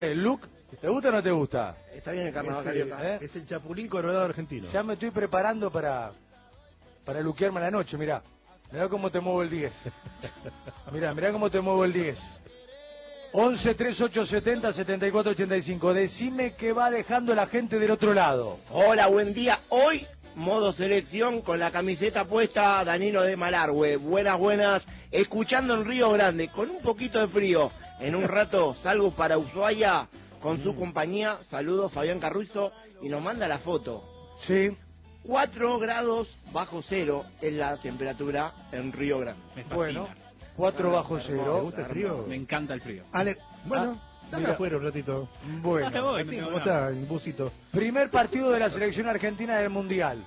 El look, ¿te gusta o no te gusta? Está bien el carnaval carioca. Es el Chapulín Colorado argentino. Ya me estoy preparando para luquearme a la noche, mirá. Mirá cómo te muevo el 10. Mirá cómo te muevo el 10. 11 38 70 74 85. Decime qué va dejando la gente del otro lado. Hola, buen día. Hoy, modo selección con la camiseta puesta, Danilo de Malargüe. Buenas. Escuchando en Río Grande, con un poquito de frío. En un rato salgo para Ushuaia con su compañía. Saludos, Fabián Carruizo. Y nos manda la foto. Sí. 4 grados bajo cero es la temperatura en Río Grande. Me fascina. Bueno, 4 bajo ¿Te cero. gusta el frío? Me encanta el frío. Ale, bueno, salga mira. afuera un ratito. Bueno, voy, Sí, no ¿cómo tengo está el busito? primer partido de la selección argentina del Mundial.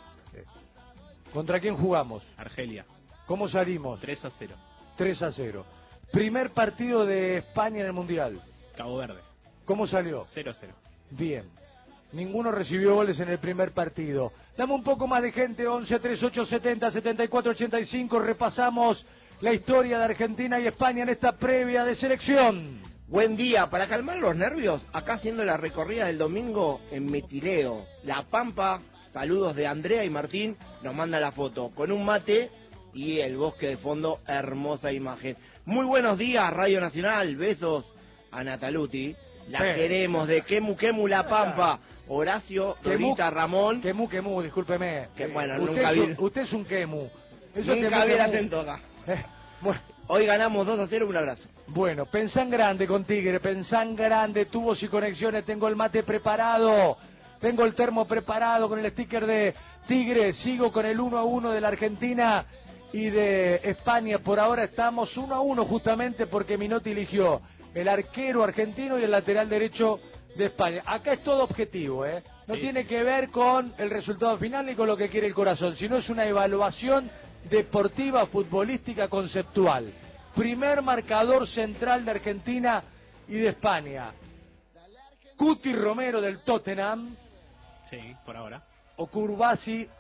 ¿Contra quién jugamos? Argelia, ¿Cómo salimos? 3-0. 3-0. Primer partido de España en el Mundial. Cabo Verde, ¿Cómo salió? 0-0. Bien. Ninguno recibió goles en el primer partido. Dame un poco más de gente, 11 38 70 74 85. Repasamos la historia de Argentina y España en esta previa de selección. Buen día, para calmar los nervios, acá haciendo la recorrida del domingo en Metileo, La Pampa. Saludos de Andrea y Martín, nos manda la foto con un mate y el bosque de fondo, hermosa imagen. Muy buenos días, Radio Nacional, besos a Nataluti, la queremos de Quemu La Pampa. Horacio, Dorita, Ramón. Quemu, discúlpeme. Que bueno, usted nunca vi. Usted es un quemu. Nunca vi el acento acá. Bueno. Hoy ganamos 2-0, un abrazo. Bueno, pensá en grande con Tigre, pensá en grande, tubos y conexiones, tengo el mate preparado, tengo el termo preparado con el sticker de Tigre, sigo con el 1-1 de la Argentina y de España, por ahora estamos 1-1 justamente porque Minotti eligió el arquero argentino y el lateral derecho de España. Acá es todo objetivo, no Sí, tiene sí. que ver con el resultado final ni con lo que quiere el corazón, sino es una evaluación deportiva, futbolística, conceptual. Primer marcador central de Argentina y de España. Cuti Romero del Tottenham Sí, por ahora. o Cubarsi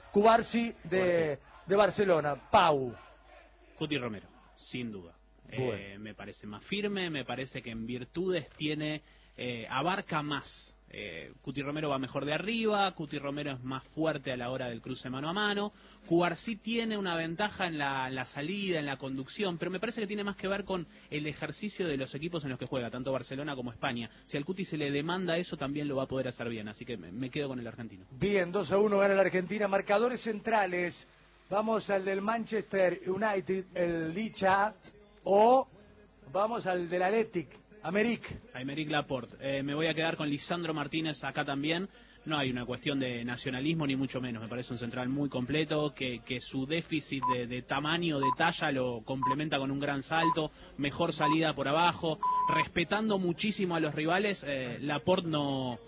de Barcelona. Pau. Cuti Romero, sin duda. Bueno. Me parece más firme, me parece que en virtudes tiene, abarca más. Cuti Romero va mejor de arriba, Cuti Romero es más fuerte a la hora del cruce mano a mano, Cubarsí tiene una ventaja en la salida, en la conducción, pero me parece que tiene más que ver con el ejercicio de los equipos en los que juega, tanto Barcelona como España. Si al Cuti se le demanda eso, también lo va a poder hacer bien, así que me quedo con el argentino. Bien, 2-1 gana la Argentina. Marcadores centrales. Vamos al del Manchester United, el Licha, o vamos al del Athletic, Aymeric Laporte. Me voy a quedar con Lisandro Martínez acá también. No hay una cuestión de nacionalismo ni mucho menos. Me parece un central muy completo, que su déficit de tamaño, de talla, lo complementa con un gran salto, mejor salida por abajo, respetando muchísimo a los rivales. Laporte no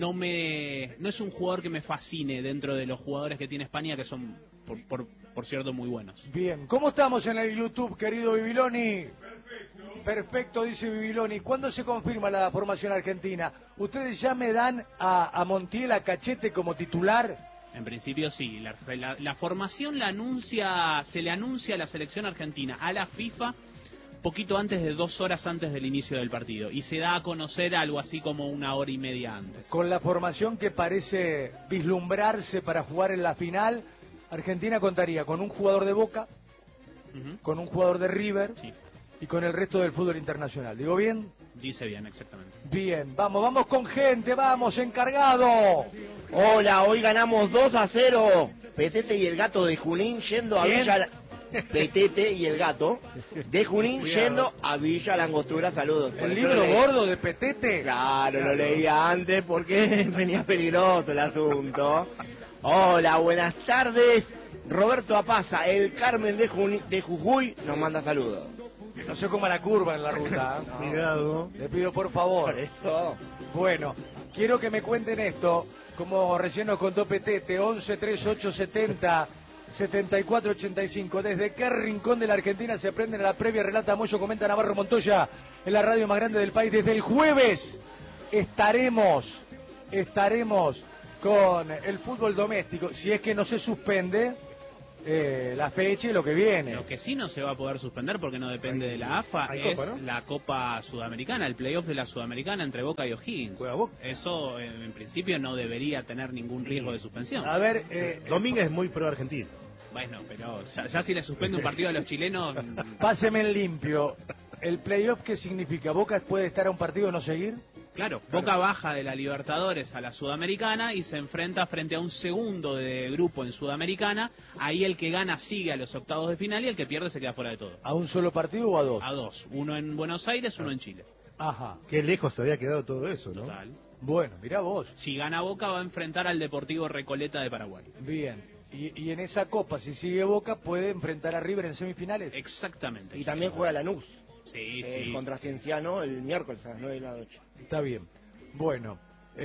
es un jugador que me fascine dentro de los jugadores que tiene España, que son, por cierto, muy buenos. Bien, ¿cómo estamos en el YouTube, querido Bibiloni? Perfecto, dice Bibiloni. ¿Cuándo se confirma la formación argentina? ¿Ustedes ya me dan a Montiel, a Cachete como titular? En principio sí, la formación se le anuncia a la selección argentina, a la FIFA, poquito antes de 2 horas antes del inicio del partido, y se da a conocer algo así como 1 hora y media antes. Con la formación que parece vislumbrarse para jugar en la final, Argentina contaría con un jugador de Boca, con un jugador de River, Sí, y con el resto del fútbol internacional. ¿Digo bien? dice bien, exactamente. Bien, vamos con gente, vamos, encargado. Hola, hoy ganamos 2-0. Petete y el gato de Junín yendo a ¿Quién? Villa... Petete y el gato de Junín yendo a Villa Langostura. Saludos. Por ¿El eso libro lo leí. gordo de Petete? Claro, lo leía antes porque venía peligroso el asunto. Hola, buenas tardes. Roberto Apaza, el Carmen de Jujuy, nos manda saludos. No se coma la curva en la ruta. ¿eh? Cuidado. Le pido por favor. Por eso. Bueno, quiero que me cuenten esto, como recién nos contó Petete, 11 38 70 74 85. ¿Desde qué rincón de la Argentina se aprende en la previa? Relata Moyo, comenta Navarro Montoya, en la radio más grande del país. Desde el jueves estaremos con el fútbol doméstico, si es que no se suspende, la fecha y lo que viene. Lo que sí no se va a poder suspender porque no depende de la AFA hay es Copa, ¿no? la Copa Sudamericana, el playoff de la Sudamericana entre Boca y O'Higgins. Juega Boca. Eso en principio no debería tener ningún riesgo de suspensión. A ver, Domínguez es muy pro argentino. Bueno, pero ya si le suspende un partido a los chilenos... páseme en limpio. ¿El playoff qué significa? ¿Boca puede estar a un partido y no seguir? Claro, Boca baja de la Libertadores a la Sudamericana y se enfrenta frente a un segundo de grupo en Sudamericana. Ahí el que gana sigue a los octavos de final y el que pierde se queda fuera de todo. ¿A un solo partido o a dos? A dos, uno en Buenos Aires, uno en Chile. Ajá. Qué lejos se había quedado todo eso, ¿no? Total. Bueno, mirá vos. Si gana Boca va a enfrentar al Deportivo Recoleta de Paraguay. Bien. Y en esa copa, si sigue Boca, puede enfrentar a River en semifinales. Exactamente. Y también juega Lanús. Sí, sí. Contra Cienciano el miércoles a las 9 de la noche. Está bien. Bueno,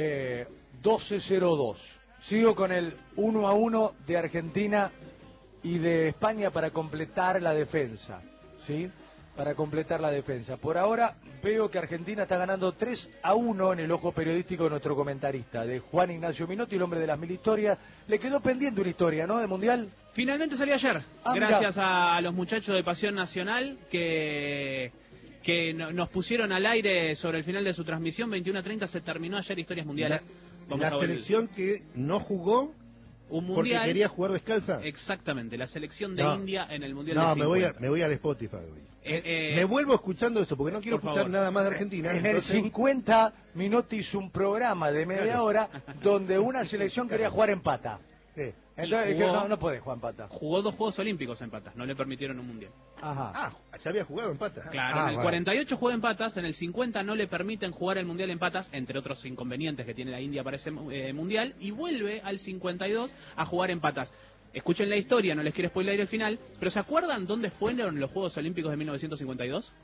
12-0-2. Sigo con el 1-1 de Argentina y de España para completar la defensa. ¿Sí? Para completar la defensa. Por ahora veo que Argentina está ganando 3-1 en el ojo periodístico de nuestro comentarista, de Juan Ignacio Minotti, el hombre de las 1000 historias. Le quedó pendiente una historia, ¿no? De Mundial. Finalmente salió ayer, gracias a los muchachos de Pasión Nacional que nos pusieron al aire sobre el final de su transmisión. 21:30 se terminó ayer Historias Mundiales. La selección que no jugó un porque mundial, quería jugar descalza. Exactamente, la selección de No. India en el Mundial No, del 50. me voy al Spotify hoy. Me Me vuelvo escuchando eso porque no quiero por escuchar favor. nada más de Argentina. En el entonces- 50, Minotti hizo un programa de media hora donde una selección quería jugar en pata. Entonces Y dijeron, jugó- no puede jugar en pata. Jugó 2 Juegos Olímpicos en patas, no le permitieron un Mundial. Ajá. Ah, ya había jugado en pata. Claro, en el bueno. 48 juega en patas, en el 50 no le permiten jugar el Mundial en patas, entre otros inconvenientes que tiene la India para ese Mundial, y vuelve al 52 a jugar en patas. Escuchen la historia, no les quiero spoiler el final, pero ¿se acuerdan dónde fueron los Juegos Olímpicos de 1952?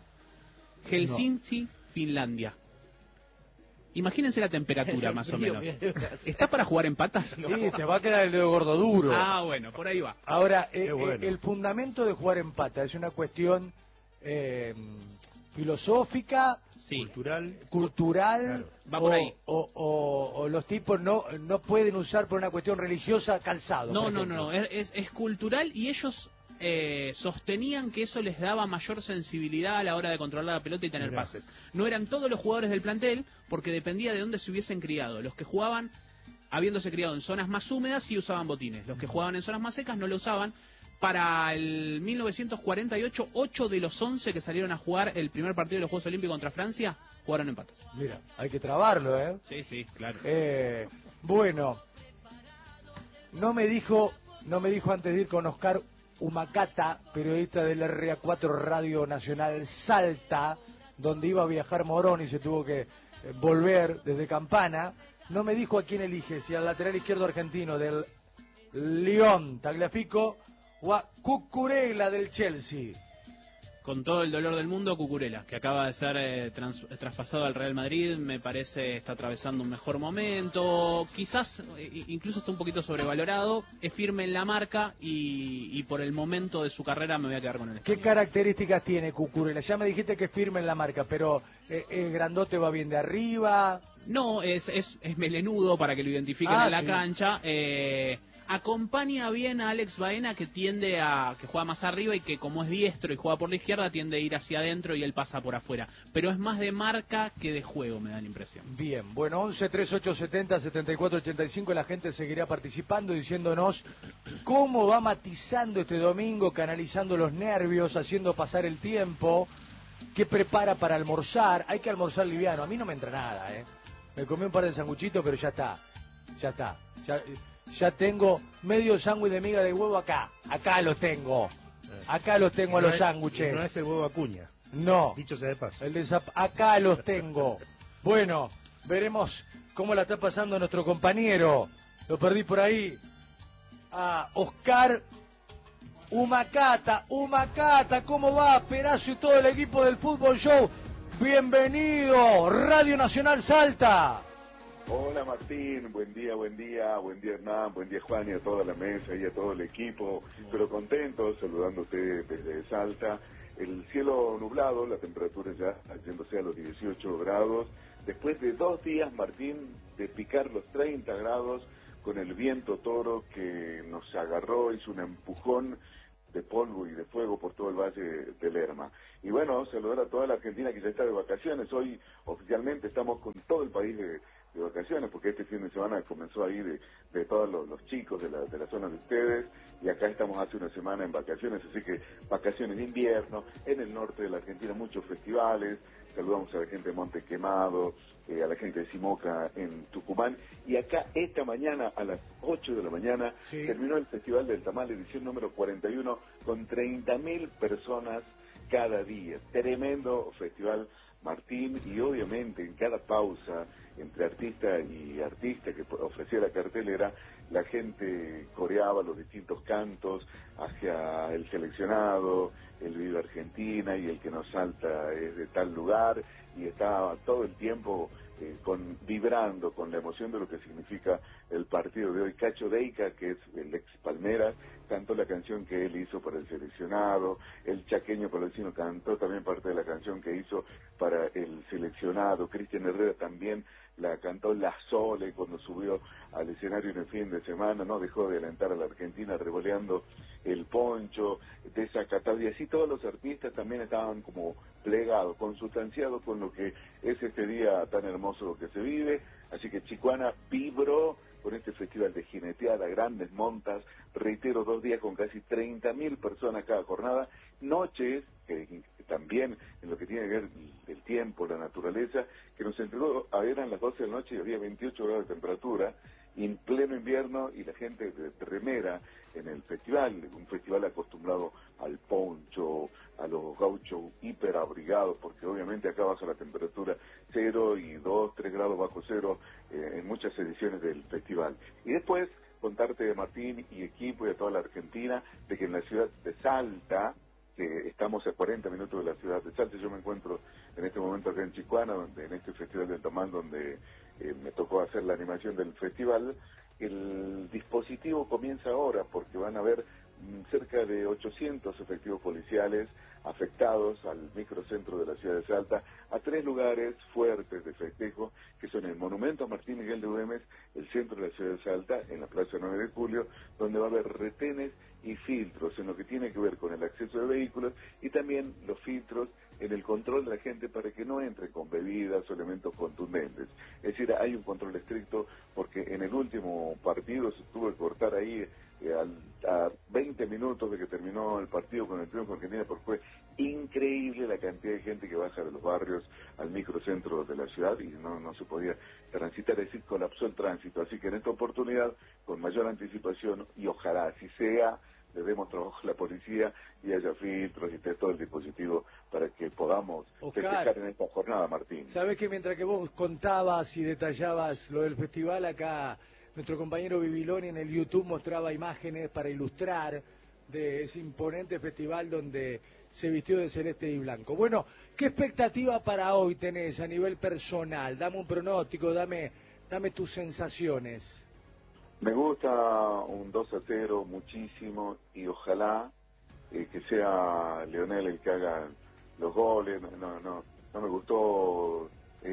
Helsinki, Finlandia. Imagínense la temperatura, más o menos. ¿Está para jugar en patas? Sí, te va a quedar el dedo gordo duro. Ah, bueno, por ahí va. Ahora, Qué bueno. el fundamento de jugar en pata es una cuestión filosófica, Sí. cultural, Claro. Va por ahí. o los tipos no pueden usar por una cuestión religiosa calzado. No, por no, ejemplo. no, es cultural y ellos sostenían que eso les daba mayor sensibilidad a la hora de controlar la pelota y tener Mirá. pases. No eran todos los jugadores del plantel porque dependía de dónde se hubiesen criado. Los que jugaban habiéndose criado en zonas más húmedas sí usaban botines. Los que jugaban en zonas más secas no lo usaban. Para el 1948, 8 de los 11 que salieron a jugar el primer partido de los Juegos Olímpicos contra Francia jugaron en patas. Mira, hay que trabarlo, ¿eh? Sí, sí, claro. Bueno, no me dijo antes de ir con Oscar Humacata, periodista del RA4 Radio Nacional Salta, donde iba a viajar Morón y se tuvo que volver desde Campana. No me dijo a quién elige, si al lateral izquierdo argentino del Lyon Tagliafico o a Cucurella del Chelsea. Con todo el dolor del mundo, Cucurella, que acaba de ser traspasado al Real Madrid, me parece está atravesando un mejor momento, quizás incluso está un poquito sobrevalorado, es firme en la marca y por el momento de su carrera me voy a quedar con él. ¿Qué características tiene Cucurella? Ya me dijiste que es firme en la marca, pero el grandote va bien de arriba. No, es melenudo para que lo identifiquen en la sí. cancha. Acompaña bien a Alex Baena, que tiende a que juega más arriba y que como es diestro y juega por la izquierda tiende a ir hacia adentro y él pasa por afuera. Pero es más de marca que de juego, me da la impresión. Bien, bueno, 11-3870-7485, la gente seguirá participando, diciéndonos cómo va matizando este domingo, canalizando los nervios, haciendo pasar el tiempo, qué prepara para almorzar. Hay que almorzar liviano, a mí no me entra nada, ¿eh? Me comí un par de sanguchitos, pero ya está. Ya tengo medio sándwich de miga de huevo acá los tengo. Acá los tengo a los sándwiches. No es el huevo Acuña, No. dicho sea de paso. Acá los tengo. Bueno, veremos cómo la está pasando nuestro compañero. Lo perdí por ahí. A Oscar Humacata, ¿cómo va? Perazo y todo el equipo del Fútbol Show. Bienvenido, Radio Nacional Salta. Hola Martín, buen día Hernán, buen día Juan y a toda la mesa y a todo el equipo, pero contento saludándote desde Salta. El cielo nublado, la temperatura ya yéndose a los 18 grados, después de 2 días Martín de picar los 30 grados con el viento toro que nos agarró, hizo un empujón de polvo y de fuego por todo el valle del Lerma. Y bueno, saludar a toda la Argentina que ya está de vacaciones. Hoy oficialmente estamos con todo el país de vacaciones, porque este fin de semana comenzó ahí de todos los chicos de la zona de ustedes, y acá estamos hace una semana en vacaciones, así que vacaciones de invierno, en el norte de la Argentina muchos festivales. Saludamos a la gente de Monte Quemado, a la gente de Simoca en Tucumán, y acá esta mañana a las 8 de la mañana terminó el Festival del Tamal, edición número 41, con 30.000 personas cada día. Tremendo festival, Martín, y obviamente en cada pausa entre artista y artista que ofrecía la cartelera, la gente coreaba los distintos cantos hacia el seleccionado, el Viva Argentina y el que nos salta es de tal lugar, y estaba todo el tiempo vibrando con la emoción de lo que significa el partido de hoy. Cacho Deica, que es el ex Palmeras, cantó la canción que él hizo para el seleccionado. El chaqueño palavecino cantó también parte de la canción que hizo para el seleccionado. Cristian Herrera también la cantó La Sole cuando subió al escenario en el fin de semana, no dejó de alentar a la Argentina revoleando el poncho, desacatado, y así todos los artistas también estaban como plegados, consustanciados con lo que es este día tan hermoso que se vive. Así que Chicuana vibró con este festival de jineteada, grandes montas, reitero, 2 días con casi 30.000 personas cada jornada, noches, que también en lo que tiene que ver el tiempo, la naturaleza, que nos entregó, eran las 12 de la noche y había 28 grados de temperatura, en pleno invierno, y la gente de remera en el festival, un festival acostumbrado al poncho, a los gauchos hiperabrigados, porque obviamente acá baja la temperatura 0 y 2, 3 grados bajo cero en muchas ediciones del festival. Y después contarte de Martín y equipo y de toda la Argentina, de que en la ciudad de Salta, que estamos a 40 minutos de la ciudad de Salta, yo me encuentro en este momento acá en Chicuana, en este festival del Tamal, donde me tocó hacer la animación del festival. El dispositivo comienza ahora, porque van a haber cerca de 800 efectivos policiales afectados al microcentro de la ciudad de Salta, a 3 lugares fuertes de festejo, que son el Monumento a Martín Miguel de Güemes, el centro de la ciudad de Salta, en la Plaza 9 de Julio, donde va a haber retenes y filtros en lo que tiene que ver con el acceso de vehículos, y también los filtros en el control de la gente para que no entre con bebidas o elementos contundentes. Es decir, hay un control estricto, porque en el último partido se tuvo que cortar ahí a 20 minutos de que terminó el partido con el triunfo argentino, porque fue increíble la cantidad de gente que baja de los barrios al microcentro de la ciudad y no se podía transitar, es decir, colapsó el tránsito. Así que en esta oportunidad, con mayor anticipación, y ojalá así sea, le demos trabajo a la policía y haya filtros y esté todo el dispositivo para que podamos festejar en esta jornada, Martín. Sabés que mientras que vos contabas y detallabas lo del festival, acá nuestro compañero Bibiloni en el YouTube mostraba imágenes para ilustrar de ese imponente festival donde se vistió de celeste y blanco. Bueno, ¿qué expectativa para hoy tenés a nivel personal? Dame un pronóstico, dame tus sensaciones. Me gusta un 2-0 muchísimo, y ojalá que sea Leonel el que haga los goles. No me gustó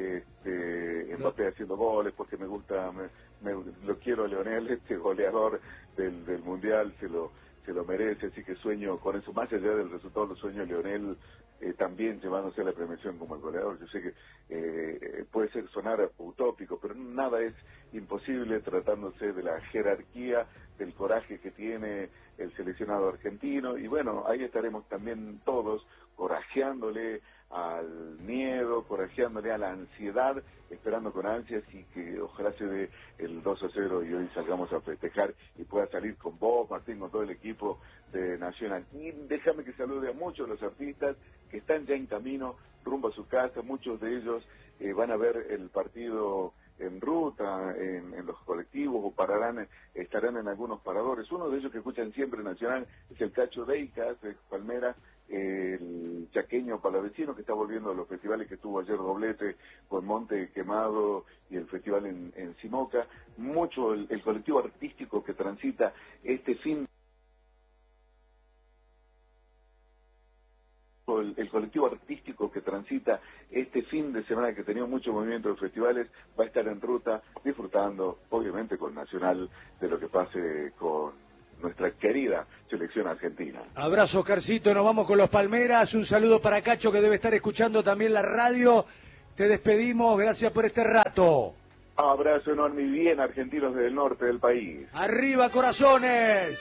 Mbappé haciendo goles, porque me gusta, lo quiero a Leonel, este goleador del Mundial, se lo merece, así que sueño con eso. Más allá del resultado, lo sueño a Leonel también llevándose a la premiación como el goleador. Yo sé que puede sonar utópico, pero nada es imposible tratándose de la jerarquía, del coraje que tiene el seleccionado argentino, y bueno, ahí estaremos también todos corajeándole al miedo, corajeándole a la ansiedad, esperando con ansias, y que ojalá se dé el 2-0 y hoy salgamos a festejar y pueda salir con vos, Martín, con todo el equipo de Nacional. Y déjame que salude a muchos de los artistas que están ya en camino rumbo a su casa. Muchos de ellos van a ver el partido en ruta, en los colectivos, o estarán en algunos paradores. Uno de ellos que escuchan siempre Nacional es el Cacho Deica, de Palmera, el chaqueño palavecino, que está volviendo a los festivales, que tuvo ayer doblete con Monte Quemado y el festival en Simoca. Mucho el colectivo artístico que transita este fin, el colectivo artístico que transita este fin de semana, que ha tenido mucho movimiento de festivales, va a estar en ruta disfrutando, obviamente con Nacional, de lo que pase con nuestra querida selección argentina. Abrazo, Oscarcito, nos vamos con los Palmeras. Un saludo para Cacho, que debe estar escuchando también la radio. Te despedimos, gracias por este rato. Abrazo enorme y bien, argentinos del norte del país. ¡Arriba, corazones!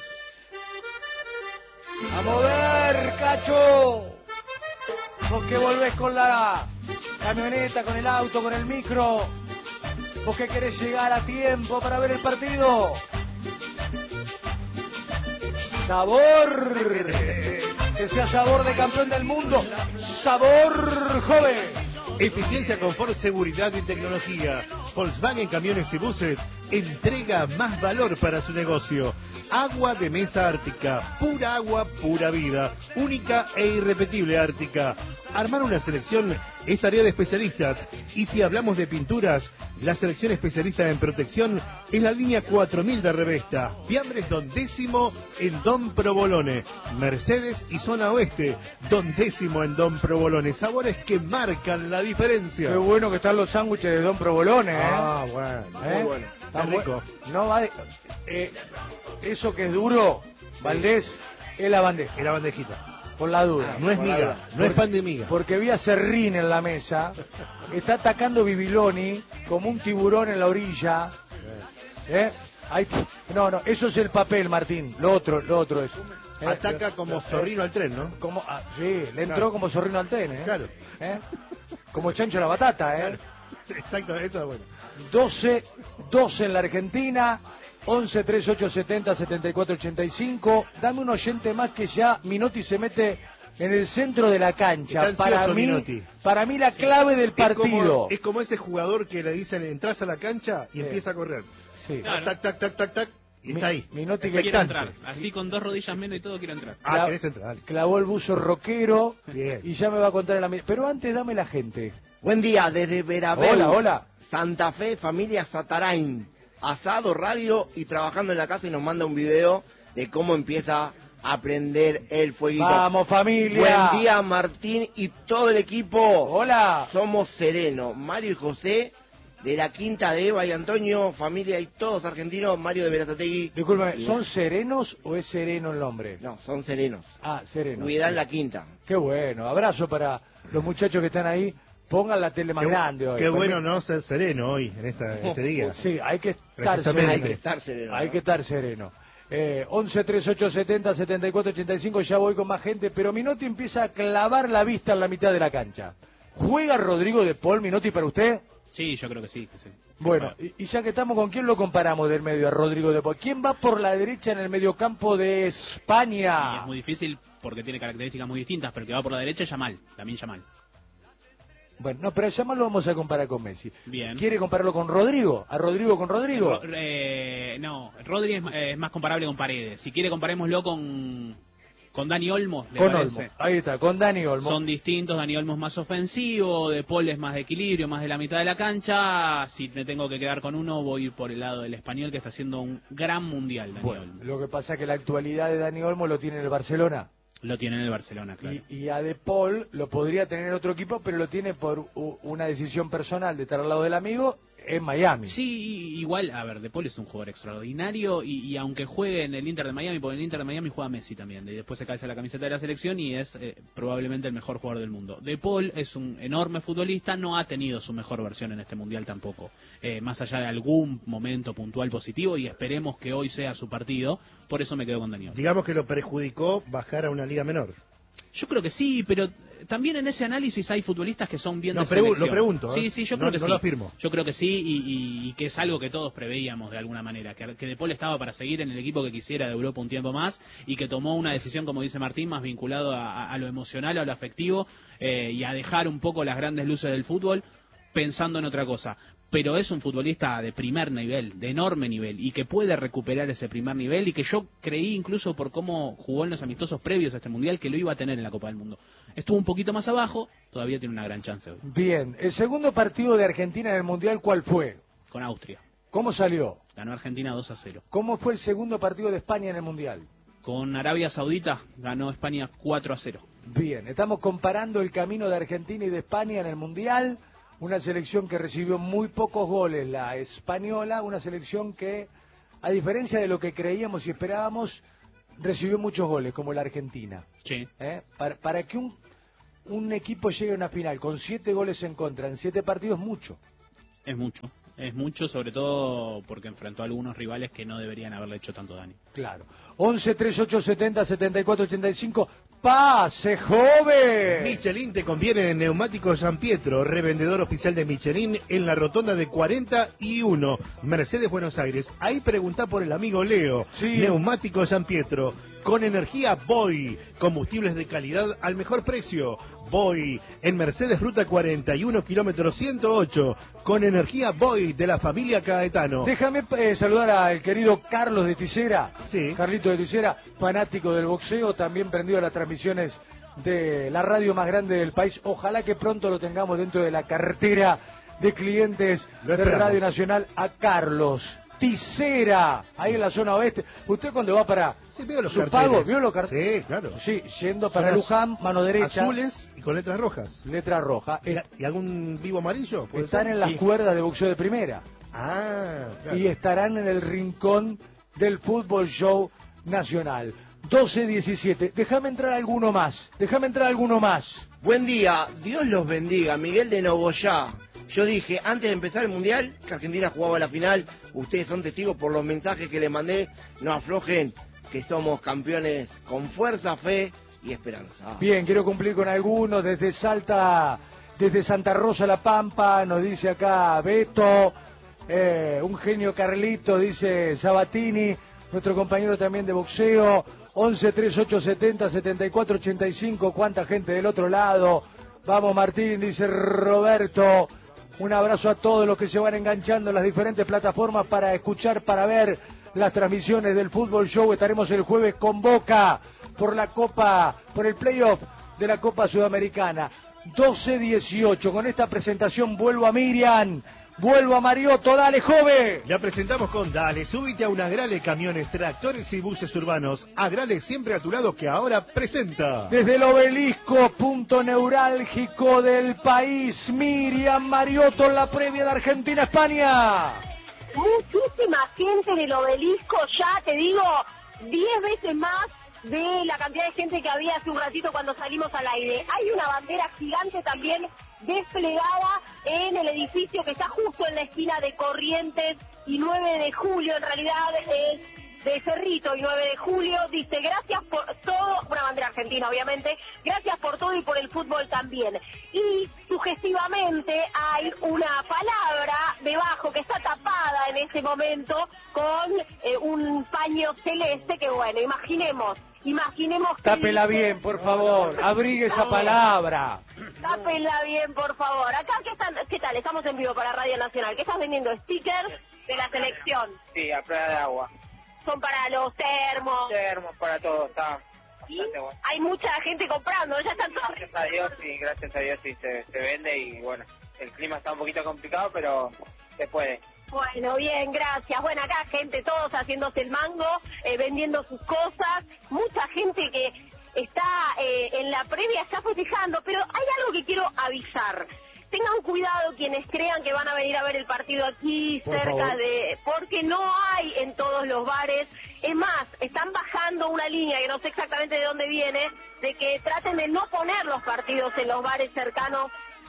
¡A mover, Cacho! Vos que volvés con la camioneta, con el auto, con el micro. Vos que querés llegar a tiempo para ver el partido. Sabor, que sea sabor de campeón del mundo, sabor joven. Eficiencia, confort, seguridad y tecnología. Volkswagen Camiones y Buses entrega más valor para su negocio. Agua de mesa Ártica, pura agua, pura vida, única e irrepetible Ártica. Armar una selección es tarea de especialistas, y si hablamos de pinturas, la selección especialista en protección es la línea 4000 de Revesta. Fiambres Don Décimo en Don Provolone. Mercedes y zona oeste, Don Décimo en Don Provolone. Sabores que marcan la diferencia. Qué bueno que están los sándwiches de Don Provolone, ¿eh? Ah, bueno, muy bueno. Está Está rico. No va eso que es duro, Valdés, es la bandeja. Y la bandejita. Por la duda. No es miga, no es pan de miga. Porque vi a Serrín en la mesa, está atacando Bibiloni como un tiburón en la orilla. Ahí, no, eso es el papel, Martín. Lo otro es. Ataca como zorrino al tren, ¿no? Sí, le entró como zorrino al tren, Claro. Como chancho a la batata, Claro. Exacto, eso es bueno. 12 en la Argentina. 11 38 70 74 85. Dame un oyente más que ya Minotti se mete en el centro de la cancha. Está ansioso, Minotti. Para mí la clave del partido. Es como ese jugador que le dicen entras a la cancha y empieza a correr. Sí. Claro. Tac, tac, tac, tac, tac. Y está ahí. Minotti que Quiero canta. entrar, así con 2 rodillas menos y todo quiero entrar. Querés entrar, dale. Clavó el buzo rockero. Bien. Y ya me va a contar en la. Pero antes dame la gente. Buen día, desde Verabel. Hola. Santa Fe, familia Satarain. Asado, radio y trabajando en la casa, y nos manda un video de cómo empieza a prender el fueguito. Vamos, familia. Buen día, Martín y todo el equipo. Hola. Somos Sereno, Mario y José, de la quinta de Eva y Antonio, familia y todos argentinos. Mario de Berazategui. Discúlpame, ¿son serenos o es sereno el nombre? No, son serenos. Serenos. Cuidan la quinta. Qué bueno. Abrazo para los muchachos que están ahí. Pongan la tele más grande hoy. Qué bueno no ser sereno hoy, en este día. Sí, hay que estar Precisamente. sereno. Hay que estar sereno. Hay ¿no? que estar sereno. 11 38 70 74 85. Ya voy con más gente, pero Minotti empieza a clavar la vista en la mitad de la cancha. ¿Juega Rodrigo de Paul, Minotti, para usted? Sí, yo creo que sí. Bueno, y ya que estamos, ¿con quién lo comparamos del medio a Rodrigo de Paul? ¿Quién va por la derecha en el mediocampo de Y España? es muy difícil porque tiene características muy distintas, pero el que va por la derecha es Yamal, Lamine Yamal. Bueno, no, pero ya más lo vamos a comparar con Messi. Bien. ¿Quiere compararlo con Rodrigo? ¿A Rodrigo con Rodrigo? No, Rodri es más comparable con Paredes. Si quiere, comparémoslo con Dani Olmo. ¿Le Con parece? Olmo. Ahí está, con Dani Olmo. Son distintos, Dani Olmo es más ofensivo, De Paul es más de equilibrio, más de la mitad de la cancha. Si me tengo que quedar con uno, voy a ir por el lado del español, que está haciendo un gran mundial, Dani Olmo. Lo que pasa es que la actualidad de Dani Olmo lo tiene en el Barcelona. Lo tiene en el Barcelona, claro. Y a De Paul lo podría tener en otro equipo, pero lo tiene por una decisión personal de estar al lado del amigo en Miami. Sí, igual, a ver, De Paul es un jugador extraordinario y aunque juegue en el Inter de Miami, porque en el Inter de Miami juega Messi también, y después se calza la camiseta de la selección y es probablemente el mejor jugador del mundo. De Paul es un enorme futbolista, no ha tenido su mejor versión en este Mundial tampoco, más allá de algún momento puntual positivo, y esperemos que hoy sea su partido, por eso me quedo con Daniel. Digamos que lo perjudicó bajar a una liga menor. Yo creo que sí, pero también en ese análisis hay futbolistas que son bien de Lo selección. pregunto. Sí, yo creo que no sí. lo afirmo. Yo creo que sí, y que es algo que todos preveíamos de alguna manera, que De Paul estaba para seguir en el equipo que quisiera de Europa un tiempo más, y que tomó una decisión, como dice Martín, más vinculado a lo emocional, a lo afectivo, y a dejar un poco las grandes luces del fútbol, pensando en otra cosa. Pero es un futbolista de primer nivel, de enorme nivel, y que puede recuperar ese primer nivel, y que yo creí, incluso por cómo jugó en los amistosos previos a este Mundial, que lo iba a tener en la Copa del Mundo. Estuvo un poquito más abajo, todavía tiene una gran chance hoy. Bien, el segundo partido de Argentina en el Mundial, ¿cuál fue? Con Austria. ¿Cómo salió? Ganó Argentina 2-0. ¿Cómo fue el segundo partido de España en el Mundial? Con Arabia Saudita ganó España 4-0. Bien, estamos comparando el camino de Argentina y de España en el Mundial, una selección que recibió muy pocos goles, la española, una selección que, a diferencia de lo que creíamos y esperábamos, recibió muchos goles, como la Argentina. Sí. Para que un equipo llegue a una final con 7 goles en contra en 7 partidos, mucho. Es mucho, sobre todo porque enfrentó a algunos rivales que no deberían haberle hecho tanto daño. Claro. 11 38 70 74 85. ¡Pase, joven! Michelin te conviene en Neumáticos San Pietro, revendedor oficial de Michelin en la rotonda de 41, Mercedes, Buenos Aires. Ahí preguntá por el amigo Leo. Sí. Neumáticos San Pietro, con energía Boy, combustibles de calidad al mejor precio. Boy, en Mercedes Ruta 41, kilómetro 108, con energía Boy de la familia Caetano. Déjame saludar al querido Carlos de Ticera. Sí. Carlito de Ticera, fanático del boxeo, también prendido a las transmisiones de la radio más grande del país. Ojalá que pronto lo tengamos dentro de la cartera de clientes de Radio Nacional, a Carlos Ticera, ahí en la zona oeste. Usted cuando va para veo los su carteles. pago, ¿vio los carteles? Sí, claro. Sí, yendo para Luján, mano derecha. Azules y con letras rojas. Letra roja. ¿Y algún vivo amarillo? Están en las cuerdas de boxeo de primera. Ah, claro. Y estarán en el rincón del Fútbol Show Nacional. 12-17. Déjame entrar alguno más. Buen día, Dios los bendiga, Miguel de Nogoyá. Yo dije, antes de empezar el Mundial, que Argentina jugaba la final. Ustedes son testigos por los mensajes que les mandé. No aflojen, que somos campeones con fuerza, fe y esperanza. Bien, quiero cumplir con algunos. Desde Salta, desde Santa Rosa La Pampa, nos dice acá Beto. Un genio Carlito, dice Sabatini, nuestro compañero también de boxeo. 11 38 70 74 85. Cuánta gente del otro lado. Vamos Martín, dice Roberto. Un abrazo a todos los que se van enganchando en las diferentes plataformas para escuchar, para ver las transmisiones del Fútbol Show. Estaremos el jueves con Boca por la Copa, por el playoff de la Copa Sudamericana. 12-18. Con esta presentación vuelvo a Miriam. Vuelvo a Mariotto, dale, joven. Ya presentamos con Dale, súbite a un Agrale, camiones, tractores y buses urbanos. Agrale siempre a tu lado, que ahora presenta. Desde el obelisco, punto neurálgico del país, Miriam Mariotto en la previa de Argentina-España. Muchísima gente en el obelisco, ya te digo, 10 veces más de la cantidad de gente que había hace un ratito cuando salimos al aire. Hay una bandera gigante también desplegada en el edificio que está justo en la esquina de Corrientes y 9 de julio, en realidad es de Cerrito y 9 de julio, dice gracias por todo, una bandera argentina obviamente, gracias por todo y por el fútbol también. Y sugestivamente hay una palabra debajo que está tapada en este momento con un paño celeste que bueno, imaginemos que Tápela bien, por favor, abrigue esa palabra. Tápenla bien, por favor. Acá, ¿qué tal? Estamos en vivo para Radio Nacional. ¿Qué estás vendiendo? ¿Stickers de la selección? Sí, a prueba de agua. Son para los termos. Termos para todo, está ¿Sí? bastante bueno. Hay mucha gente comprando, ya están todos. Gracias a Dios sí se vende y bueno, el clima está un poquito complicado, pero se puede. Bueno, bien, gracias. Bueno, acá gente, todos haciéndose el mango, vendiendo sus cosas. Mucha gente que está en la previa ya festejando, pero hay algo que quiero avisar. Tengan cuidado quienes crean que van a venir a ver el partido aquí, cerca de... Porque no hay en todos los bares. Es más, están bajando una línea, que no sé exactamente de dónde viene, de que traten de no poner los partidos en los bares cercanos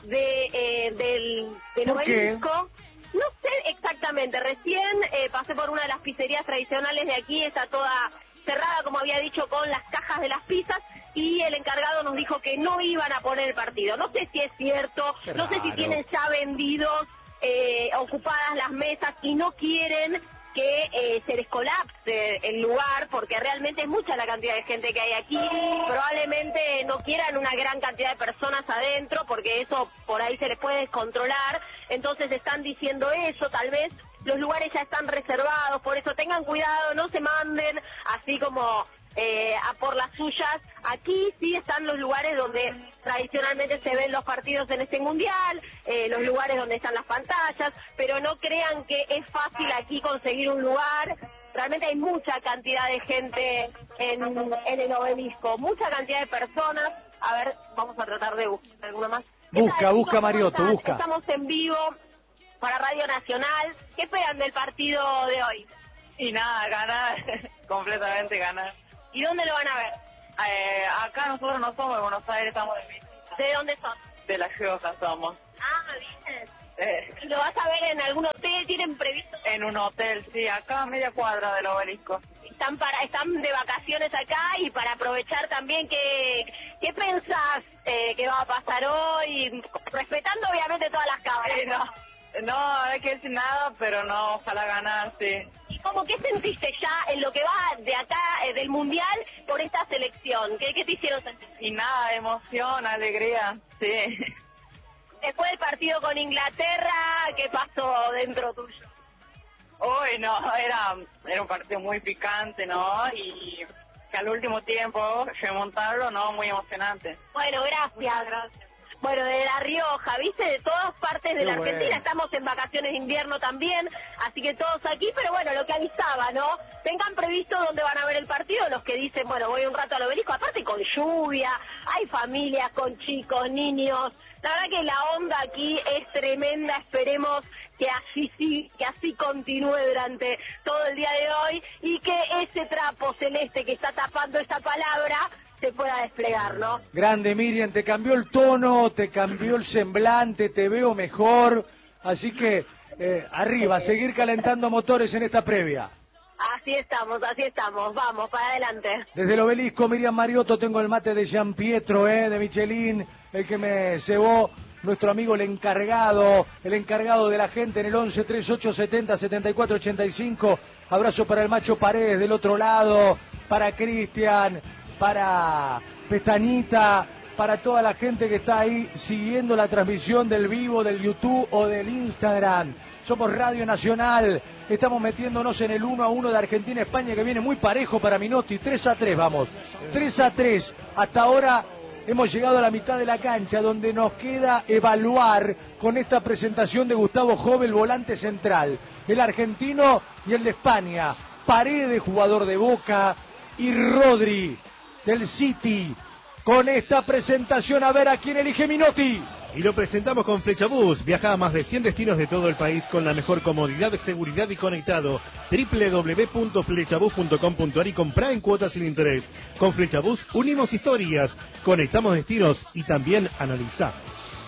del obelisco. No sé exactamente, recién pasé por una de las pizzerías tradicionales de aquí, está toda cerrada, como había dicho, con las cajas de las pizzas, y el encargado nos dijo que no iban a poner el partido. No sé si es cierto, no sé si tienen ya vendidos, ocupadas las mesas y no quieren que se les colapse el lugar, porque realmente es mucha la cantidad de gente que hay aquí. Probablemente no quieran una gran cantidad de personas adentro, porque eso por ahí se les puede descontrolar. Entonces están diciendo eso, tal vez los lugares ya están reservados, por eso tengan cuidado, no se manden así como a por las suyas. Aquí sí están los lugares donde tradicionalmente se ven los partidos en este mundial, los lugares donde están las pantallas, pero no crean que es fácil aquí conseguir un lugar. Realmente hay mucha cantidad de gente en el obelisco, mucha cantidad de personas. A ver, vamos a tratar de buscar alguna más. Busca, Mariotto, ¿Cómo están? busca. Estamos en vivo para Radio Nacional. ¿Qué esperan del partido de hoy? Y nada, ganar, completamente ganar. ¿Y dónde lo van a ver? Acá nosotros no somos de Buenos Aires, estamos de visita. ¿De dónde son? De La Rioja somos. Ah, bien. ¿Lo vas a ver en algún hotel? ¿Tienen previsto? En un hotel, sí, acá a media cuadra del Obelisco. Están de vacaciones acá y para aprovechar también ¿qué pensás que va a pasar hoy? Respetando obviamente todas las cámaras. No hay que decir nada, pero no, ojalá ganar, sí. ¿Y qué sentiste ya en lo que va de acá, del Mundial, por esta selección? ¿Qué te hicieron sentir? Y nada, emoción, alegría, sí. Después del partido con Inglaterra, ¿qué pasó dentro tuyo? Uy, no, era un partido muy picante, ¿no? Y que al último tiempo remontarlo, ¿no? Muy emocionante. Bueno, gracias. Bueno, de La Rioja, ¿viste? De todas partes de la Argentina, estamos en vacaciones de invierno también, así que todos aquí, pero bueno, lo que avisaba, ¿no? Tengan previsto dónde van a ver el partido, los que dicen, bueno, voy un rato al Obelisco, aparte con lluvia, hay familias con chicos, niños, la verdad que la onda aquí es tremenda, esperemos que así continúe durante todo el día de hoy y que ese trapo celeste que está tapando esa palabra se pueda desplegar, ¿no? Grande, Miriam, te cambió el tono, te cambió el semblante, te veo mejor, así que arriba, seguir calentando motores en esta previa. Así estamos, vamos, para adelante. Desde el Obelisco, Miriam Mariotto, tengo el mate de Gian Pietro, de Michelin, el que me cebó nuestro amigo el encargado de la gente en el 11 38 70 74 85. Abrazo para el Macho Paredes del otro lado, para Cristian, para Pestañita, para toda la gente que está ahí siguiendo la transmisión del vivo, del YouTube o del Instagram. Somos Radio Nacional, estamos metiéndonos en el 1-1 de Argentina-España que viene muy parejo para Minotti, 3-3 vamos, 3-3, hasta ahora hemos llegado a la mitad de la cancha donde nos queda evaluar con esta presentación de Gustavo Jove, el volante central, el argentino y el de España, Paredes, jugador de Boca, y Rodri del City. Con esta presentación, a ver a quién elige Minotti. Y lo presentamos con Flechabús. Viaja a más de 100 destinos de todo el país con la mejor comodidad, seguridad y conectado. www.flechabús.com.ar y comprá en cuotas sin interés. Con Flechabús unimos historias, conectamos destinos y también analizamos.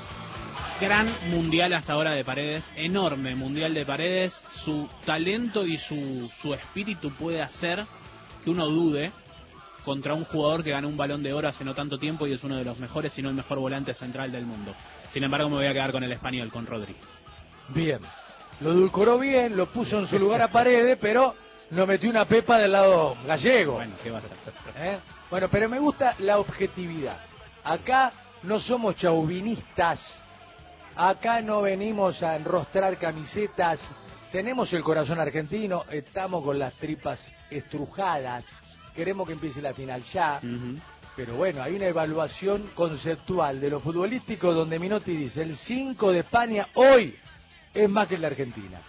Gran mundial hasta ahora de Paredes, enorme mundial de Paredes. Su talento y su espíritu puede hacer que uno dude contra un jugador que ganó un Balón de Oro hace no tanto tiempo y es uno de los mejores, si no el mejor volante central del mundo. Sin embargo, me voy a quedar con el español, con Rodri. Bien, lo edulcoró bien, lo puso en su lugar a Paredes, pero lo metió una pepa del lado gallego. Bueno, ¿qué va a hacer? Bueno, pero me gusta la objetividad. Acá no somos chauvinistas, acá no venimos a enrostrar camisetas, tenemos el corazón argentino, estamos con las tripas estrujadas. Queremos que empiece la final ya, pero bueno, hay una evaluación conceptual de lo futbolístico donde Minotti dice, el 5 de España hoy es más que el de Argentina.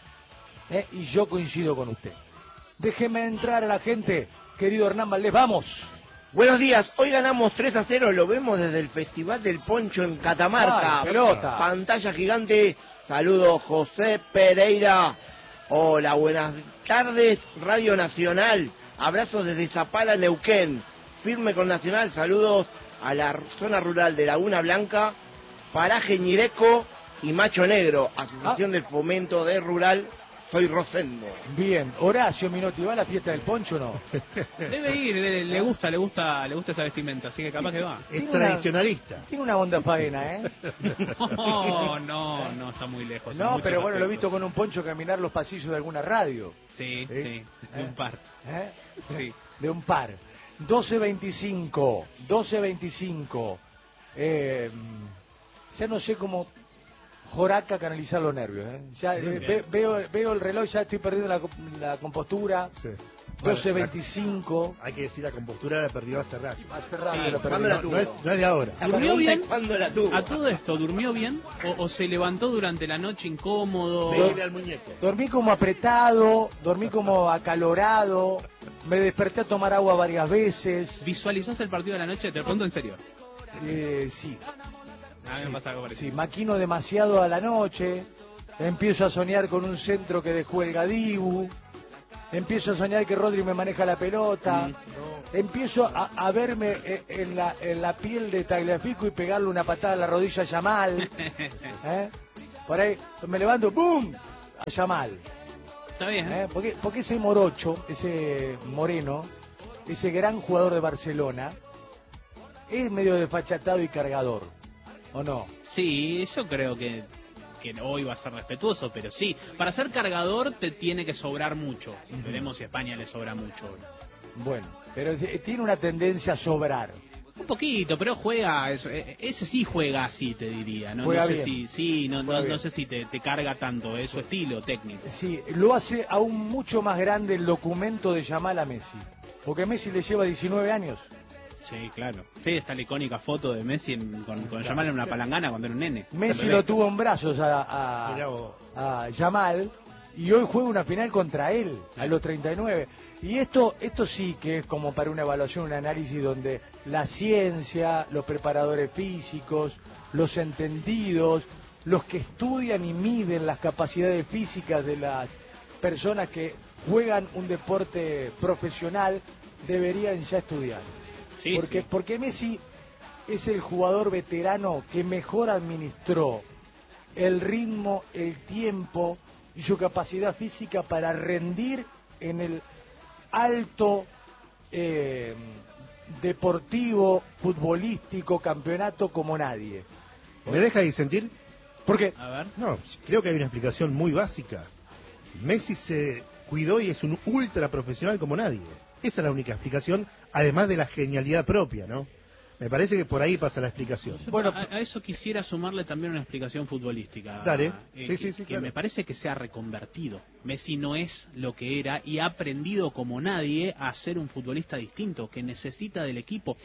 Y yo coincido con usted. Déjeme entrar a la gente, querido Hernán Valdés, vamos. Buenos días, hoy ganamos 3-0, lo vemos desde el Festival del Poncho en Catamarca. Ay, pelota. Pantalla gigante, saludos José Pereira. Hola, buenas tardes, Radio Nacional. Abrazos desde Zapala, Neuquén. Firme con Nacional. Saludos a la zona rural de Laguna Blanca, Paraje Ñireco y Macho Negro. Asociación del Fomento de Rural. Soy Rosendo. Bien, Horacio Minotti, ¿va a la fiesta del poncho o no? Debe ir, le gusta esa vestimenta, así que capaz que va. Es tradicionalista. Tiene una onda faena, No, está muy lejos. No, pero bueno, lo he visto con un poncho caminar los pasillos de alguna radio. Sí, de un par. Sí. De un par. 12:25. Ya no sé cómo Joraca canalizar los nervios. Ya veo el reloj, ya estoy perdiendo la compostura. Sí. 12:25. Hay que decir, la compostura la perdió hace rato. ¿Cuándo la tuvo? No es de ahora. ¿Durmió bien? ¿Cuándo la tuvo? A todo esto, ¿durmió bien? ¿O se levantó durante la noche incómodo? Pégale al muñeco. Dormí como apretado, dormí como acalorado, me desperté a tomar agua varias veces. ¿Visualizás el partido de la noche? Te lo pregunto en serio. Sí. A mí me pasa algo parecido. Sí, maquino demasiado a la noche, empiezo a soñar con un centro que descuelga Dibu, empiezo a soñar que Rodri me maneja la pelota, empiezo a verme en la piel de Tagliafico y pegarle una patada a la rodilla a Yamal. Por ahí me levanto, ¡boom! A Yamal. Está bien. Porque ese morocho, ese moreno, ese gran jugador de Barcelona, es medio desfachatado y cargador, ¿o no? Sí, yo creo que hoy va a ser respetuoso, pero sí, para ser cargador te tiene que sobrar mucho. Veremos si a España le sobra mucho hoy. Bueno, pero tiene una tendencia a sobrar. Un poquito, pero juega, ese sí juega así, te diría. No sé si, no sé si te carga tanto, es su estilo técnico. Sí, lo hace aún mucho más grande el documento de Yamal a Messi, porque Messi le lleva 19 años. Sí, claro. Sí, está la icónica foto de Messi con Yamal en una palangana cuando era un nene. Messi lo tuvo en brazos a Yamal y hoy juega una final contra él a los 39. Y esto sí que es como para una evaluación, un análisis donde la ciencia, los preparadores físicos, los entendidos, los que estudian y miden las capacidades físicas de las personas que juegan un deporte profesional deberían ya estudiar. Sí, porque Messi es el jugador veterano que mejor administró el ritmo, el tiempo y su capacidad física para rendir en el alto deportivo, futbolístico, campeonato como nadie. ¿Me deja disentir? ¿Por qué? A ver. No, creo que hay una explicación muy básica. Messi se cuidó y es un ultra profesional como nadie. Esa es la única explicación, además de la genialidad propia, ¿no? Me parece que por ahí pasa la explicación. Bueno, a eso quisiera sumarle también una explicación futbolística. Dale. Sí, que claro. me parece que se ha reconvertido. Messi no es lo que era y ha aprendido como nadie a ser un futbolista distinto, que necesita del equipo.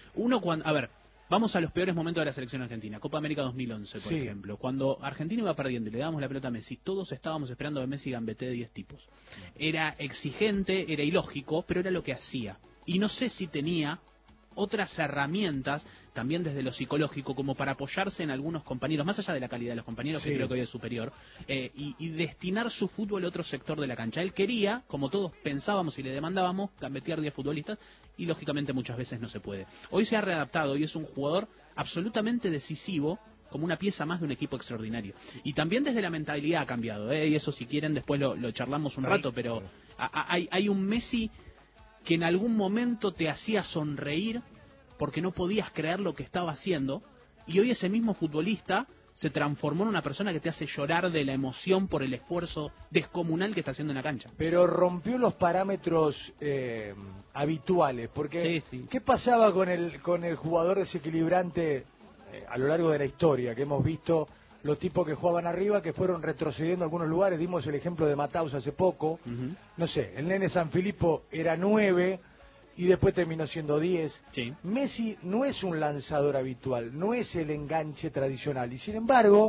A ver, vamos a los peores momentos de la selección argentina. Copa América 2011, por ejemplo. Cuando Argentina iba perdiendo y le dábamos la pelota a Messi, todos estábamos esperando que Messi gambetee de 10 tipos. Era exigente, era ilógico, pero era lo que hacía. Y no sé si tenía otras herramientas, también desde lo psicológico, como para apoyarse en algunos compañeros, más allá de la calidad de los compañeros, que creo que hoy es superior, y destinar su fútbol a otro sector de la cancha. Él quería, como todos pensábamos y le demandábamos, gambetear 10 futbolistas, y lógicamente muchas veces no se puede. Hoy se ha readaptado y es un jugador absolutamente decisivo, como una pieza más de un equipo extraordinario. Y también desde la mentalidad ha cambiado, y eso si quieren después lo charlamos un rato, pero hay un Messi que en algún momento te hacía sonreír porque no podías creer lo que estaba haciendo, y hoy ese mismo futbolista se transformó en una persona que te hace llorar de la emoción por el esfuerzo descomunal que está haciendo en la cancha. Pero rompió los parámetros habituales, porque ¿qué pasaba con el jugador desequilibrante a lo largo de la historia que hemos visto? Los tipos que jugaban arriba, que fueron retrocediendo a algunos lugares. Dimos el ejemplo de Mataus hace poco. No sé, el nene Sanfilippo era 9 y después terminó siendo 10. Messi no es un lanzador habitual, no es el enganche tradicional. Y sin embargo,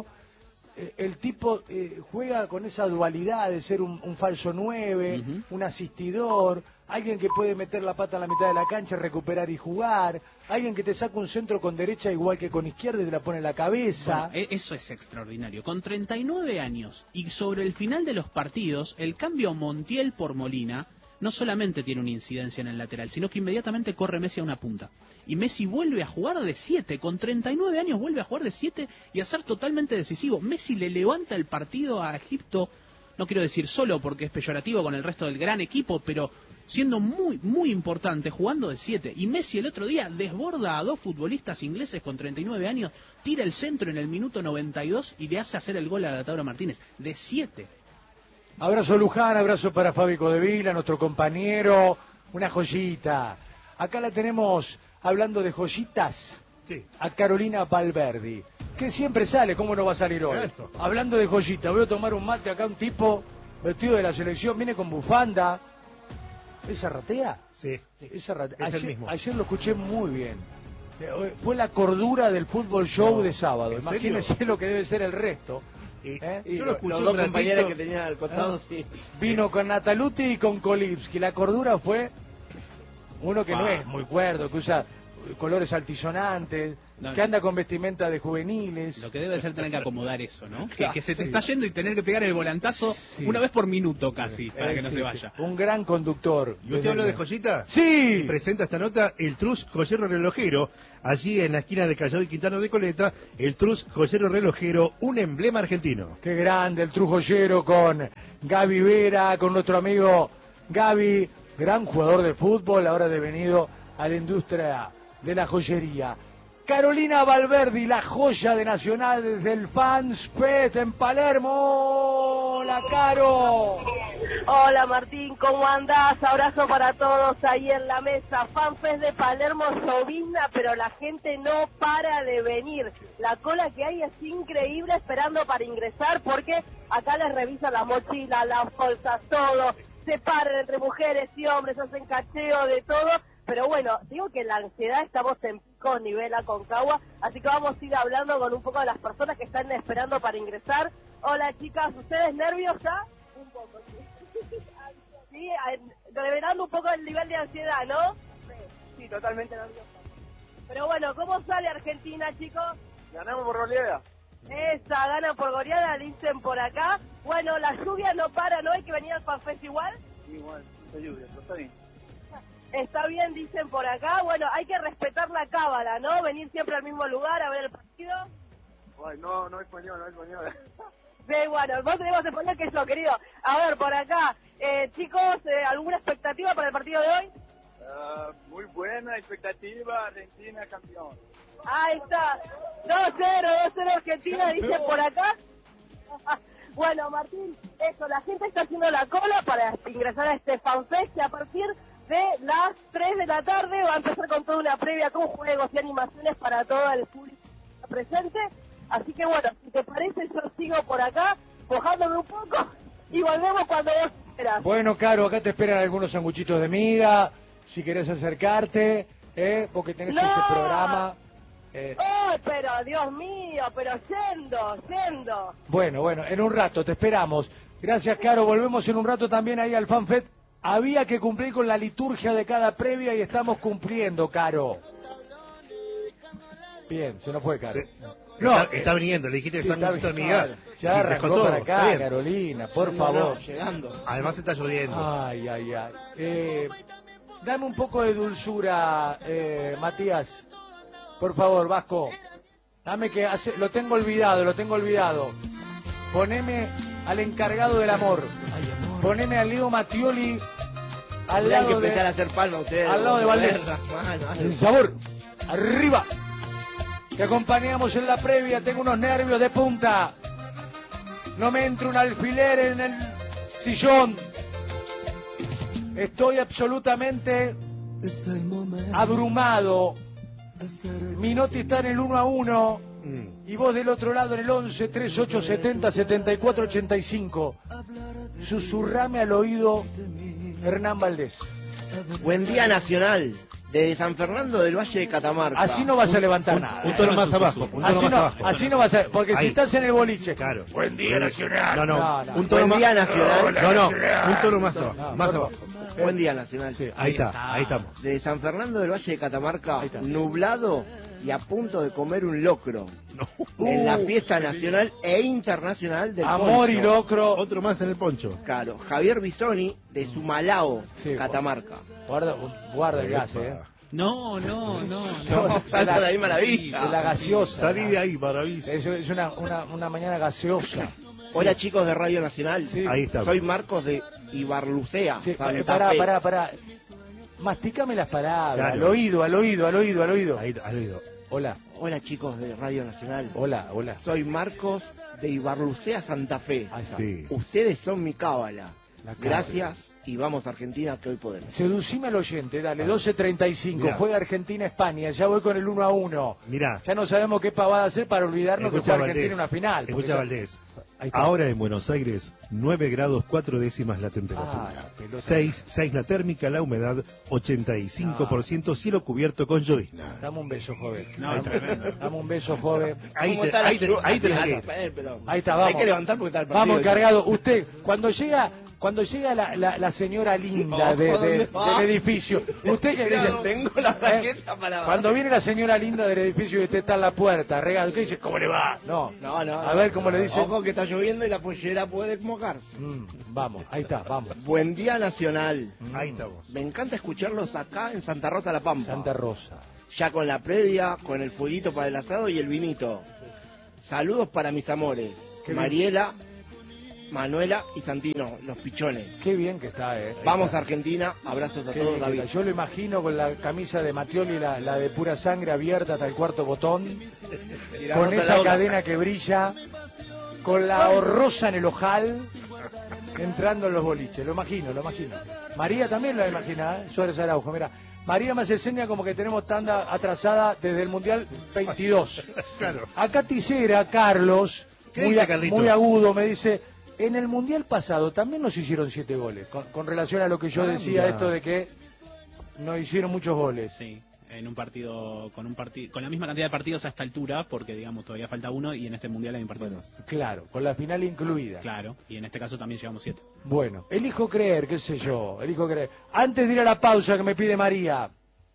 el tipo juega con esa dualidad de ser un falso 9, un asistidor, alguien que puede meter la pata en la mitad de la cancha, recuperar y jugar, alguien que te saca un centro con derecha igual que con izquierda y te la pone en la cabeza. Bueno, eso es extraordinario. Con 39 años y sobre el final de los partidos, el cambio Montiel por Molina no solamente tiene una incidencia en el lateral, sino que inmediatamente corre Messi a una punta. Y Messi vuelve a jugar de 7, con 39 años vuelve a jugar de 7 y a ser totalmente decisivo. Messi le levanta el partido a Egipto, no quiero decir solo porque es peyorativo con el resto del gran equipo, pero siendo muy, muy importante, jugando de 7. Y Messi el otro día desborda a 2 futbolistas ingleses con 39 años, tira el centro en el minuto 92 y le hace hacer el gol a Lautaro Martínez, de 7. Abrazo Luján, abrazo para Fabi Codevila, nuestro compañero, una joyita. Acá la tenemos hablando de joyitas, a Carolina Valverdi, que siempre sale, ¿cómo no va a salir hoy? Hablando de joyitas, voy a tomar un mate acá, un tipo vestido de la selección, viene con bufanda. ¿Esa ratea? Sí, esa ratea. Es el mismo. Ayer lo escuché muy bien. Fue la cordura del fútbol show de sábado. Imagínense lo que debe ser el resto. Yo lo escuché, los dos compañeros que tenían al costado, Vino con Nataluti y con Kolipski. La cordura fue uno que no es muy cuerdo, que usa colores altisonantes, No, que anda con vestimenta de juveniles. Lo que debe ser tener que acomodar eso, ¿no? Que se te Sí. está yendo y tener que pegar el volantazo Sí. una vez por minuto casi, para que no Sí, se sí. vaya. Un gran conductor. ¿Y usted habló de joyita? Sí. Y presenta esta nota el Trus Joyero Relojero. Allí en la esquina de Callao y Quintana de Coleta, el Trus Joyero Relojero, un emblema argentino. Qué grande el Trujoyero con Gaby Vera, con nuestro amigo Gaby, gran jugador de fútbol, ahora devenido a la industria de la joyería. Carolina Valverdi, la joya de Nacional desde el Fans Pet en Palermo. ¡Hola, Caro! Hola Martín, ¿cómo andás? Abrazo para todos ahí en la mesa. FanFest de Palermo llovizna, pero la gente no para de venir. La cola que hay es increíble esperando para ingresar porque acá les revisan las mochilas, las bolsas, todo. Se paran entre mujeres y hombres, hacen cacheo de todo. Pero bueno, digo que en la ansiedad estamos en pico nivel Aconcagua, así que vamos a ir hablando con un poco de las personas que están esperando para ingresar. Hola chicas, ¿ustedes nerviosas? Un poco, sí. Sí, revelando un poco el nivel de ansiedad, ¿no? Sí, totalmente nerviosa. Pero bueno, ¿cómo sale Argentina, chicos? Ganamos por goleada. Esa, gana por goleada, dicen por acá. Bueno, la lluvia no para, ¿no? Hay que venir al FanFest igual. Igual, mucha lluvia, pero está bien. Está bien, dicen por acá. Bueno, hay que respetar la cábala, ¿no? Venir siempre al mismo lugar a ver el partido. Ay, no español, no español. Sí, bueno, vos tenés más español que yo, querido. A ver, por acá. Chicos, ¿alguna expectativa para el partido de hoy? Muy buena expectativa, Argentina campeón. Ahí está. 2-0 Argentina, dicen por acá. Bueno, Martín, eso, la gente está haciendo la cola para ingresar a este FanFest que a partir de las 3 de la tarde va a empezar con toda una previa con juegos y animaciones para todo el público presente. Así que bueno, si te parece, yo sigo por acá, mojándome un poco y volvemos cuando vos quieras. Bueno, Caro, acá te esperan algunos sanguchitos de miga, si querés acercarte, porque tenés ¡No! ese programa. ¡Ay, pero Dios mío! Pero yendo. Bueno, en un rato te esperamos. Gracias, Caro. Volvemos en un rato también ahí al FanFest. Había que cumplir con la liturgia de cada previa y estamos cumpliendo, Caro. Bien, se nos fue, Caro. Sí. No, Está viniendo, le dijiste que sí, sanguchito de está miga. bien. Ya y arrancó dejó todo, para está acá, bien. Carolina, por No, favor. no, llegando. Además está lloviendo. Ay. Dame un poco de dulzura, Matías. Por favor, Vasco. Dame que lo tengo olvidado. Poneme al encargado del amor. Poneme a Leo Mattioli al Tendrían que lado empezar a de hacer palma ustedes. al lado de Valdés. El sabor. Arriba. Te acompañamos en la previa. Tengo unos nervios de punta. No me entra un alfiler en el sillón. Estoy absolutamente abrumado. Minotti está en el 1-1 y vos del otro lado en el 11 38 70 74 85. Susurrame al oído, Hernán Valdés. Buen día nacional. Desde San Fernando del Valle de Catamarca. Así no vas a levantar nada. Un tono más abajo. Un tono más abajo. Así no vas a, porque si Ahí. estás en el boliche. Claro. Buen día nacional. No. No. Un tono Buen más. día nacional. No. Un tono más abajo. No, Más por abajo. favor. Buen día nacional. Sí. Ahí estamos. Desde San Fernando del Valle de Catamarca, Ahí está. nublado y a punto de comer un locro. No. En la fiesta nacional e internacional del Amor y poncho. locro. Otro más en el poncho. Claro, Javier Bisoni de Sumalao, Sí, Catamarca. Guarda el gas, No. Salta de ahí maravilla. De la gaseosa. Salí de ahí, maravilla. Es una mañana gaseosa. Hola chicos de Radio Nacional. Sí. Ahí estamos. Soy Marcos de Ibarlucea, Sí, Santa Fe. pará. Mastícame las palabras. Claro. Al oído. Ahí, al oído. Hola. Hola chicos de Radio Nacional. Hola. Soy Marcos de Ibarlucea, Santa Fe. Ahí está. Sí. Ustedes son mi cábala. La cábala. Gracias y vamos Argentina que hoy podemos. Seducime al oyente, dale, 12:35, Mirá. juega Argentina-España, ya voy con el 1-1. Mirá. Ya no sabemos qué pavada hacer para olvidarnos que Escucha, juega Argentina en Valdés. una final. porque Escucha, ya- Valdés. Ahí está. Ahora en Buenos Aires, 9 grados 4 décimas la temperatura. Ah, la pelota. 6 la térmica, la humedad 85%, cielo cubierto con llovizna. Dame un beso, joven. No, tremendo. Dame un beso, joven. Ahí ¿Cómo te- está la ahí te- lluvia? ahí tenés que ir. Pero Ahí está, vamos. Hay que levantar porque está el partido. Vamos, encargado. Usted, cuando Cuando llega la señora linda del edificio, usted que dice, tengo la raqueta para cuando viene la señora linda del edificio y usted está en la puerta, regalo, ¿qué dice? ¿Cómo le va? No. A ver cómo le dice. Ojo que está lloviendo y la pollera puede mojar. Vamos, ahí está, vamos. Buen día nacional. Ahí estamos. Me encanta escucharlos acá en Santa Rosa La Pampa. Santa Rosa. Ya con la previa, con el fueguito para el asado y el vinito. Saludos para mis amores. Mariela, Manuela y Santino, los pichones. Qué bien que está, Vamos a Argentina, abrazos a todos, David. Yo lo imagino con la camisa de Mattioli, la de pura sangre abierta hasta el cuarto botón, con esa cadena que brilla, con la horrosa en el ojal, entrando en los boliches. Lo imagino. María también lo imagina, Suárez Araujo, mira. María me hace seña como que tenemos tanda atrasada desde el Mundial 22. Claro. Acá Tisera, Carlos, muy agudo, me dice... En el Mundial pasado también nos hicieron 7 goles, con relación a lo que yo decía, esto de que nos hicieron muchos goles. Sí, en un partido, con la misma cantidad de partidos a esta altura, porque digamos todavía falta uno y en este Mundial hay un partido más. Claro, con la final incluida. Claro, y en este caso también llevamos 7. Bueno, elijo creer, qué sé yo, Antes de ir a la pausa que me pide María,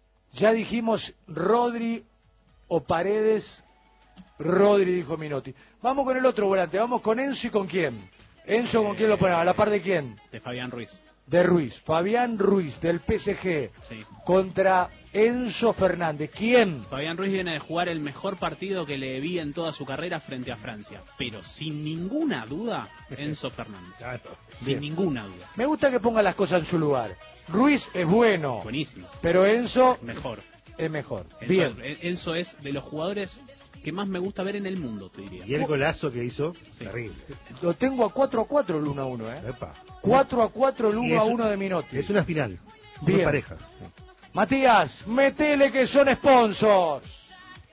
ya dijimos Rodri o Paredes. Rodri, dijo Minotti. Vamos con el otro volante, vamos con Enzo y con quién. Enzo, ¿con quién lo ponemos? ¿A la par de quién? De Fabián Ruiz. De Ruiz. Fabián Ruiz, del PSG. Sí. Contra Enzo Fernández. ¿Quién? Fabián Ruiz viene de jugar el mejor partido que le vi en toda su carrera frente a Francia. Pero sin ninguna duda, Enzo Fernández. Claro. Sin ninguna duda. Me gusta que ponga las cosas en su lugar. Ruiz es bueno. Buenísimo. Pero Enzo... Mejor. Es mejor. Bien. Enzo es de los jugadores que más me gusta ver en el mundo, te diría. Y el golazo que hizo, terrible. Lo tengo a 4-4 el 1-1, Epa. 4-4 el 1-1 de Minotti. Es una final. Bien. Una pareja. Matías, metele que son sponsors.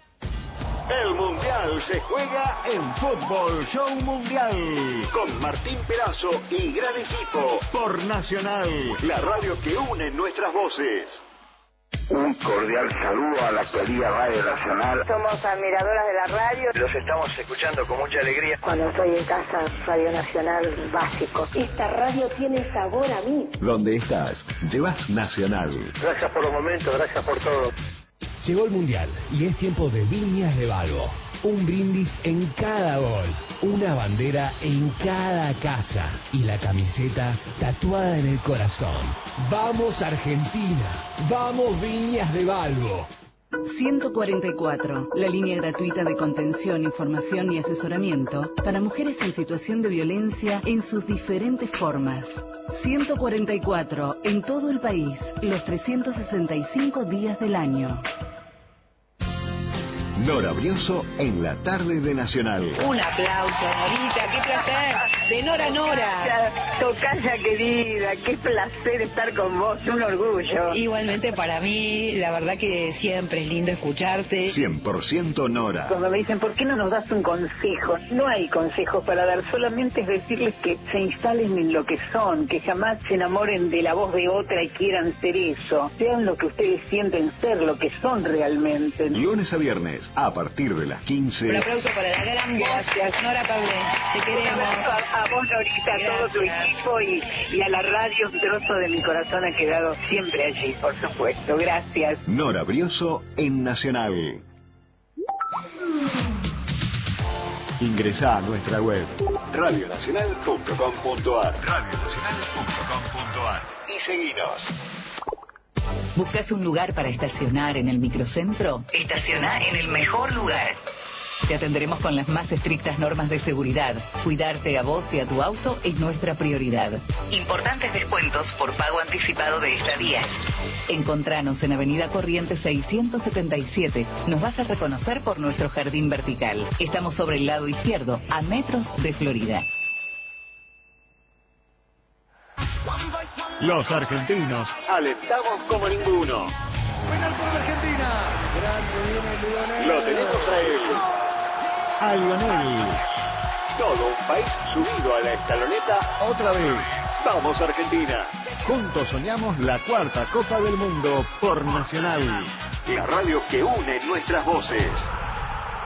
El Mundial se juega en Fútbol Show Mundial. Con Martín Perazo y gran equipo por Nacional, la radio que une nuestras voces. Un cordial saludo a la querida Radio Nacional. Somos admiradoras de la radio. Los estamos escuchando con mucha alegría. Cuando estoy en casa, Radio Nacional básico. Esta radio tiene sabor a mí. ¿Dónde estás? Llevas Nacional. Gracias por los momentos, gracias por todo. Llegó el Mundial y es tiempo de Viñas de Valvo. Un brindis en cada gol, una bandera en cada casa y la camiseta tatuada en el corazón. ¡Vamos Argentina! ¡Vamos Viñas de Valvo! 144, la línea gratuita de contención, información y asesoramiento para mujeres en situación de violencia en sus diferentes formas. 144, en todo el país, los 365 días del año. Nora Brioso en la tarde de Nacional. Un aplauso, Norita, qué placer. De Nora a Nora. Tocaya querida, qué placer estar con vos, un orgullo. Igualmente para mí, la verdad que siempre es lindo escucharte. 100% Nora. Cuando me dicen, ¿por qué no nos das un consejo? No hay consejos para dar, solamente es decirles que se instalen en lo que son, que jamás se enamoren de la voz de otra y quieran ser eso. Sean lo que ustedes sienten ser, lo que son realmente. Lunes a viernes, a partir de las 15. Un aplauso para la gran voz, Nora Paulé. Te queremos. A vos, Norita, a todo tu equipo y a la radio, un trozo de mi corazón ha quedado siempre allí, por supuesto. Gracias. Nora Brioso en Nacional. Ingresá a nuestra web radionacional.com.ar y seguinos. ¿Buscas un lugar para estacionar en el microcentro? Estaciona en el mejor lugar. Te atenderemos con las más estrictas normas de seguridad. Cuidarte a vos y a tu auto es nuestra prioridad. Importantes descuentos por pago anticipado de estadías. Encontranos en Avenida Corrientes 677. Nos vas a reconocer por nuestro jardín vertical. Estamos sobre el lado izquierdo, a metros de Florida. Los argentinos alentamos como ninguno. Penal por la Argentina. Grande viene Lionel. Lo tenemos a él. A Lionel. Todo un país subido a la escaloneta otra vez. Vamos Argentina. Juntos soñamos la 4ª Copa del Mundo por Nacional. La radio que une nuestras voces.